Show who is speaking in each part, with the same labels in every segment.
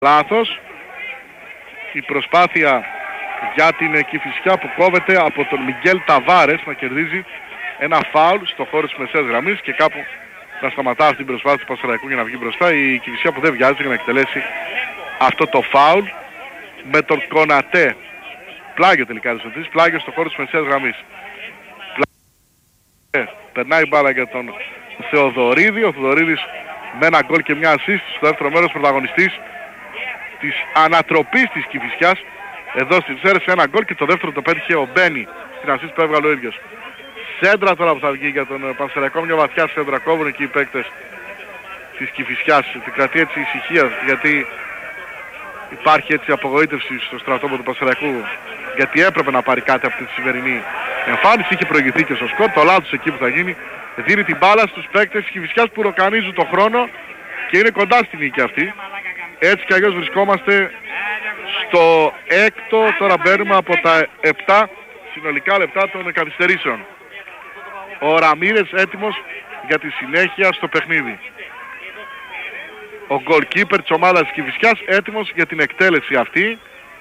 Speaker 1: Λάθος. Η προσπάθεια για την Κηφισιά που κόβεται από τον Μιγγέλ Ταβάρες να κερδίζει ένα φάουλ στο χώρο της μεσαίας γραμμής και κάπου να σταματά αυτή την προσπάθεια του Πασαραϊκού για να βγει μπροστά. Η Κηφισιά που δεν βιάζεται για να εκτελέσει αυτό το φάουλ με τον Κονατέ. Πλάγιο τελικά της πλάγιο στο χώρο της μεσαίας γραμμής. Περνάει μπάλα για τον Θεοδωρίδη. Ο Θεοδωρίδης με ένα γκολ και μια assist στο δεύτερο μέρος, πρωταγωνιστής της ανατροπής της Κηφισιάς. Εδώ στις Σέρες ένα γκολ και το δεύτερο το πέτυχε ο Μπένι στην assist που έβγαλε ο ίδιος. Σέντρα τώρα που θα βγει για τον Πανσεραϊκό, μια βαθιά σέντρα, κόβουν εκεί οι παίκτες της Κηφισιάς. Την κρατεί έτσι ησυχία, γιατί υπάρχει έτσι απογοήτευση στο στρατόπεδο του Πανσεραϊκού, γιατί έπρεπε να πάρει κάτι από τη σημερινή εμφάνιση. Είχε προηγηθεί και στο σκορ, το λάθος εκεί που θα γίνει. Δίνει την μπάλα στους παίκτες της Κηφισιάς που ροκανίζουν το χρόνο και είναι κοντά στη νίκη αυτή. Έτσι κι αλλιώς βρισκόμαστε στο έκτο, τώρα μπαίνουμε από τα 7 συνολικά λεπτά των καθυστερήσεων. Ο Ραμίρες έτοιμος για τη συνέχεια στο παιχνίδι. Ο goalkeeper της ομάδας της Κηφισιάς έτοιμος για την εκτέλεση αυτή.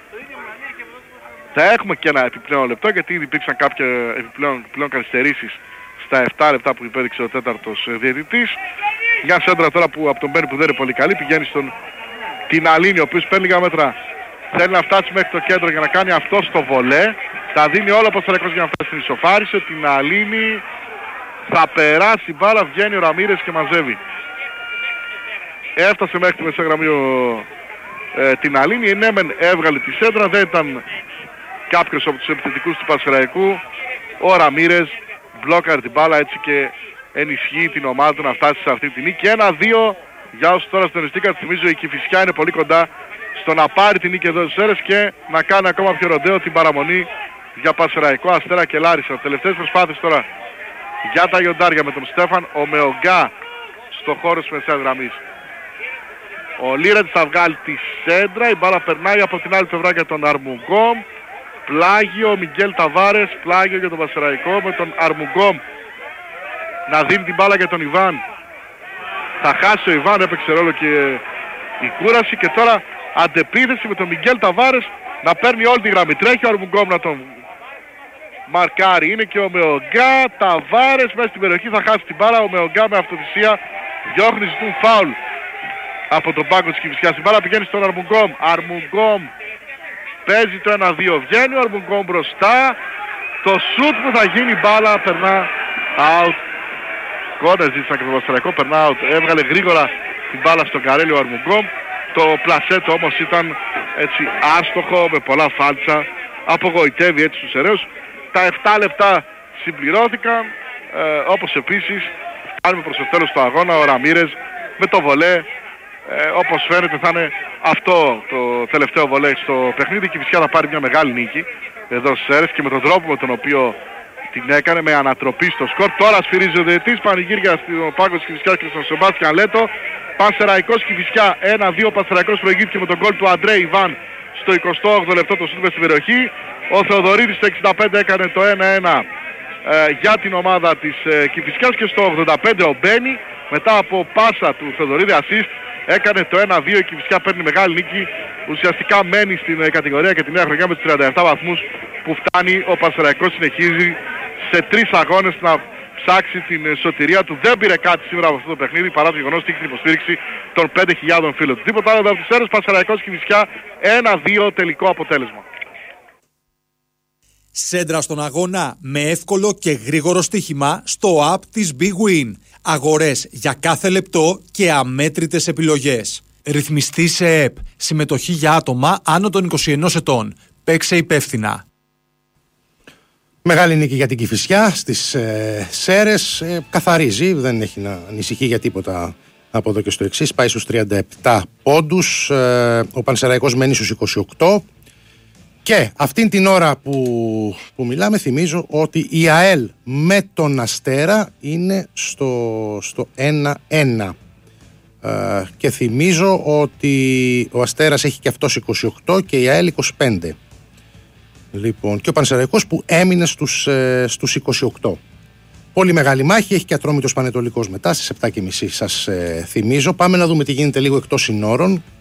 Speaker 1: Θα έχουμε και ένα επιπλέον λεπτό, γιατί ήδη υπήρξαν κάποια επιπλέον καθυστερήσεις στα 7 λεπτά που υπέδειξε ο τέταρτος διαιτητής. Μια σέντρα τώρα που από τον Μπένι που δεν είναι πολύ καλή, πηγαίνει στον Τιναλίνη, ο οποίος παίρνει λίγα μέτρα. Θέλει να φτάσει μέχρι το κέντρο για να κάνει αυτό στο βολέ. Τα δίνει όλα ο Πασαραϊκός για να φτάσει στην ισοφάριση. Ο Τιναλίνη θα περάσει μπάλα, βγαίνει ο Ραμίρες και μαζεύει. Έφτασε μέχρι τη μεσαία γραμμή ο Τιναλίνη. Ναι μεν έβγαλε τη σέντρα, δεν ήταν κάποιος από τους επιθετικούς του Πασαραϊκού. Ο Ραμίρες μπλόκαρε την μπάλα, έτσι και ενισχύει την ομάδα του να φτάσει σε αυτή τη νίκη. 1-2 για όσους τώρα συντονιστήκατε. Θυμίζω η Κηφισιά είναι πολύ κοντά στο να πάρει την νίκη εδώ στις Σέρες και να κάνει ακόμα πιο ροντέο την παραμονή για Πασεραϊκό, Αστέρα και Λάρισα. Τελευταίες προσπάθειες τώρα για τα Ιοντάρια με τον Στέφαν Ομεογκά στο χώρο της μεσαίας γραμμής. Ο Λίρετς θα βγάλει τη σέντρα, η μπάλα περνάει από την άλλη πλευρά για τον Αρμουγκόμ. Πλάγιο ο Μιγγέλ Ταβάρες, πλάγιο για τον Πασεραϊκό με τον Αρμουγκόμ να δίνει την μπάλα για τον Ιβάν. Θα χάσει ο Ιβάν, έπαιξε ρόλο και η κούραση και τώρα αντεπίθεση με τον Μιγγέλ Ταβάρες να παίρνει όλη τη γραμμή. Τρέχει ο Αρμουγκόμ να τον μαρκάρει. Είναι και ο Μεογκά, Ταβάρες μέσα στην περιοχή, θα χάσει την μπάλα. Ο Μεογκά με αυτοθυσία διώχνει, ζητούν φάουλ από τον πάγκο της Κηφισιάς. Η μπάλα πηγαίνει στον Αρμουγκόμ. Αρμουγκόμ παίζει το 1-2, βγαίνει ο Αρμουγκόμ μπροστά. Το σουτ που θα γίνει, μπάλα περνά out. Κόντες ζήτησαν και το Πασαραϊκό, περνά out. Έβγαλε γρήγορα την μπάλα στον Καρέλιο Αρμουγκόμ. Το πλασέτο όμως ήταν έτσι άστοχο με πολλά φάλτσα. Απογοητεύει έτσι τους Σεραίους. Τα 7 λεπτά συμπληρώθηκαν. Όπως επίσης φτάνουμε προς το τέλος του αγώνα. Ο Ραμίρες με το βολέ. Όπως φαίνεται θα είναι αυτό το τελευταίο βολέ στο παιχνίδι. Η Κηφισιά θα πάρει μια μεγάλη νίκη εδώ στις Σέρες και με τον τρόπο με τον οποίο την έκανε, με ανατροπή στο σκορ. Τώρα σφυρίζει ο διαιτητής, πανηγύρια στον πάγκο της Κηφισιάς και στον Σεμπάστιαν Λέτο. Πανσεραϊκός Κηφισιά 1-2, Πανσεραϊκός προηγήθηκε με τον γκολ του Αντρέ Ιβάν στο 28ο λεπτό, το σούτ στην περιοχή. Ο Θεοδωρίδης στο 65 έκανε το 1-1 για την ομάδα της Κηφισιάς και στο 85 ο Μπένι μετά από πάσα του Θεοδωρίδη assist έκανε το 1-2. Η Κηφισιά παίρνει μεγάλη νίκη, ουσιαστικά μένει στην κατηγορία και τη νέα χρονιά με τους 37 βαθμούς που φτάνει. Ο Πανσεραϊκός συνεχίζει σε 3 αγώνες να ψάξει την σωτηρία του. Δεν πήρε κάτι σήμερα από αυτό το παιχνίδι παρά το γεγονός ότι έχει την υποστήριξη των 5.000 φίλων του. Τίποτα άλλο από τις Σέρες. Πανσεραϊκός Κηφισιά 1-2 τελικό αποτέλεσμα.
Speaker 2: Σέντρα στον αγώνα με εύκολο και γρήγορο στοίχημα στο app της Big Win. Αγορές για κάθε λεπτό και αμέτρητες επιλογές. Ρυθμιστή σε ΕΠ. Συμμετοχή για άτομα άνω των 21 ετών. Παίξε υπεύθυνα.
Speaker 3: Μεγάλη νίκη για την Κηφισιά στις Σέρες. Καθαρίζει, δεν έχει να ανησυχεί για τίποτα από εδώ και στο εξής. Πάει στους 37 πόντους. Ο Πανσεραϊκός μένει στους 28. Και αυτήν την ώρα που μιλάμε, θυμίζω ότι η ΑΕΛ με τον Αστέρα είναι στο 1-1. Και θυμίζω ότι ο Αστέρας έχει και αυτός 28 και η ΑΕΛ 25. Λοιπόν, και ο Πανσεραϊκός που έμεινε στους 28. Πολύ μεγάλη μάχη, έχει και Ατρόμητος Πανετολικός μετά στις 7.30 σας θυμίζω. Πάμε να δούμε τι γίνεται λίγο εκτός συνόρων.